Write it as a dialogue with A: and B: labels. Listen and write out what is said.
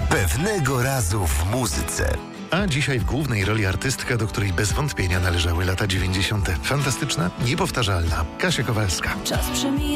A: Pewnego razu w muzyce.
B: A dzisiaj w głównej roli artystka, do której bez wątpienia należały lata 90. Fantastyczna, niepowtarzalna Kasia Kowalska.
C: Czas przemija.